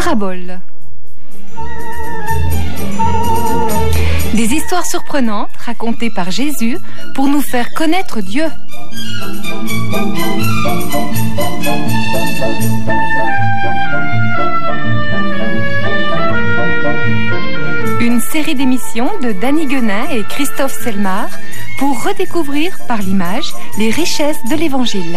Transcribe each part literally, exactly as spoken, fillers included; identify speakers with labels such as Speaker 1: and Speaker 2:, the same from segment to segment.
Speaker 1: Paraboles. Des histoires surprenantes racontées par Jésus pour nous faire connaître Dieu. Une série d'émissions de Danny Guenin et Christophe Selmar pour redécouvrir par l'image les richesses de l'Évangile.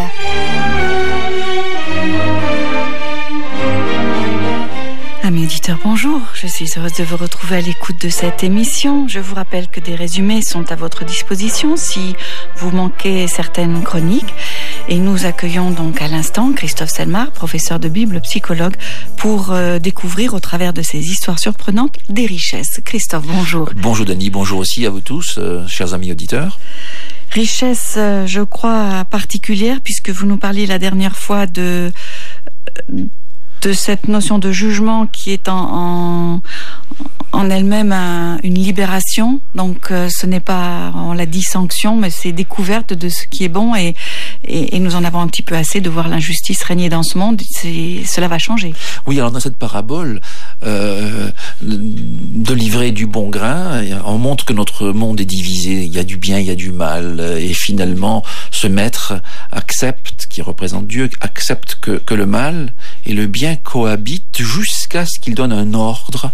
Speaker 2: Amis auditeurs, bonjour. Je suis heureuse de vous retrouver à l'écoute de cette émission. Je vous rappelle que des résumés sont à votre disposition si vous manquez certaines chroniques. Et nous accueillons donc à l'instant Christophe Selmar, professeur de Bible, psychologue, pour euh, découvrir au travers de ces histoires surprenantes des richesses. Christophe, bonjour.
Speaker 3: Bonjour Dany, bonjour aussi à vous tous, euh, chers amis auditeurs.
Speaker 2: Richesse, euh, je crois, particulière, puisque vous nous parliez la dernière fois de... Euh, de cette notion de jugement qui est en, en, en elle-même un, une libération. Donc euh, ce n'est pas, on l'a dit, sanction, mais c'est découverte de ce qui est bon et, et, et nous en avons un petit peu assez de voir l'injustice régner dans ce monde. C'est, cela va changer.
Speaker 3: Oui, alors dans cette parabole euh, de livrer du bon grain, on montre que notre monde est divisé. Il y a du bien, il y a du mal. Et finalement, ce maître accepte, qui représente Dieu, accepte que, que le mal et le bien cohabitent jusqu'à ce qu'il donne un ordre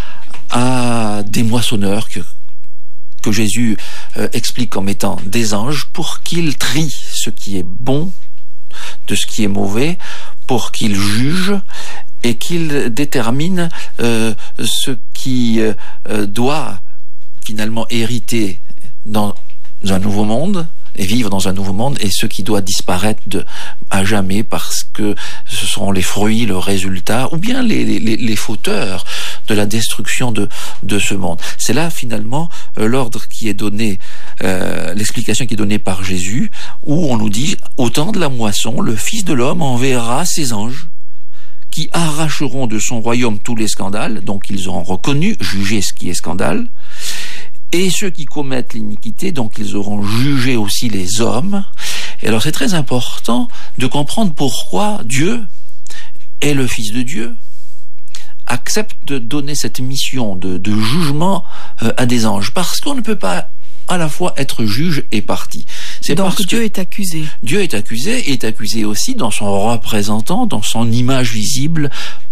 Speaker 3: à des moissonneurs que, que Jésus euh, explique comme étant des anges pour qu'ils trient ce qui est bon de ce qui est mauvais, pour qu'ils jugent et qu'ils déterminent euh, ce qui euh, doit finalement hériter dans un nouveau monde et vivre dans un nouveau monde, et ce qui doit disparaître de, à jamais parce que ce seront les fruits, le résultat, ou bien les, les, les fauteurs de la destruction de, de ce monde. C'est là finalement euh, l'ordre qui est donné, euh, l'explication qui est donnée par Jésus, où on nous dit, au temps de la moisson, le Fils de l'homme enverra ses anges qui arracheront de son royaume tous les scandales, donc ils auront reconnu, jugé ce qui est scandale, et ceux qui commettent l'iniquité, donc ils auront jugé aussi les hommes. Et alors c'est très important de comprendre pourquoi Dieu est le Fils de Dieu, accepte de donner cette mission de, de jugement euh, à des anges, parce qu'on ne peut pas à la fois être juge et partie. C'est
Speaker 2: donc
Speaker 3: parce
Speaker 2: Dieu
Speaker 3: que
Speaker 2: est accusé.
Speaker 3: Dieu est accusé, et est accusé aussi dans son représentant, dans son image visible,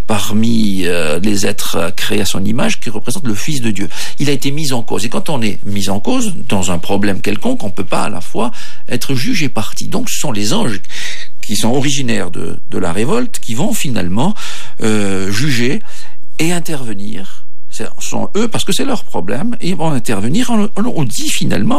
Speaker 3: parmi euh, les êtres créés à son image, qui représentent le Fils de Dieu. Il a été mis en cause. Et quand on est mis en cause dans un problème quelconque, on ne peut pas à la fois être juge et partie. Donc ce sont les anges qui sont originaires de, de la révolte qui vont finalement euh, juger et intervenir. Ce sont eux, parce que c'est leur problème, et ils vont intervenir. On, on, on dit finalement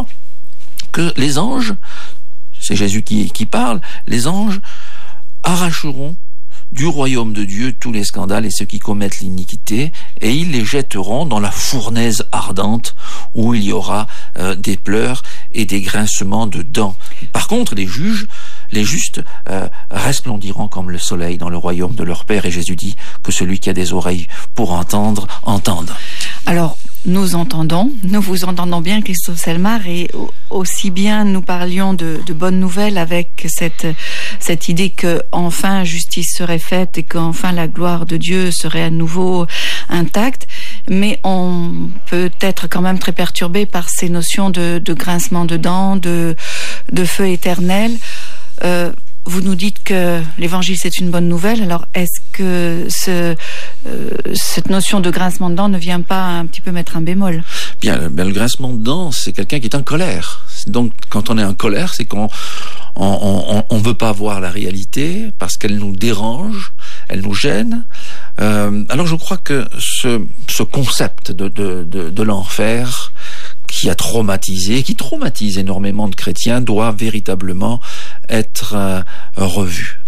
Speaker 3: que les anges, c'est Jésus qui, qui parle, les anges arracheront du royaume de Dieu tous les scandales et ceux qui commettent l'iniquité, et ils les jetteront dans la fournaise ardente où il y aura euh, des pleurs et des grincements de dents. Par contre, les juges, les justes, euh, resplendiront comme le soleil dans le royaume de leur Père, et Jésus dit que celui qui a des oreilles pour entendre, entende.
Speaker 2: Alors, nous entendons, nous vous entendons bien, Christophe Selmar, et aussi bien nous parlions de, de bonnes nouvelles avec cette, cette idée que enfin justice serait faite et qu'enfin la gloire de Dieu serait à nouveau intacte, mais on peut être quand même très perturbé par ces notions de, de grincement de dents, de, de feu éternel. Euh, Vous nous dites que l'évangile c'est une bonne nouvelle, alors est-ce que ce, euh, cette notion de grincement de dents ne vient pas un petit peu mettre un bémol ?
Speaker 3: Bien, bien le grincement de dents, c'est quelqu'un qui est en colère. Donc quand on est en colère, c'est qu'on on, on, on veut pas voir la réalité parce qu'elle nous dérange, elle nous gêne. Euh, alors je crois que ce, ce concept de, de, de, de l'enfer qui a traumatisé, qui traumatise énormément de chrétiens, doit véritablement être euh, revu.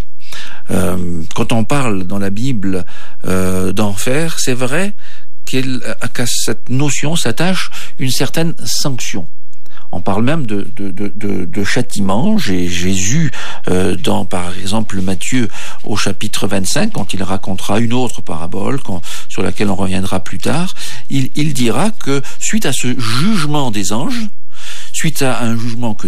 Speaker 3: Euh, quand on parle dans la Bible euh, d'enfer, c'est vrai qu'elle, qu'à cette notion s'attache une certaine sanction. On parle même de, de, de, de, de châtiment. J'ai Jésus, euh, dans par exemple Matthieu au chapitre vingt-cinq, quand il racontera une autre parabole quand, sur laquelle on reviendra plus tard, il, il dira que suite à ce jugement des anges, suite à un jugement que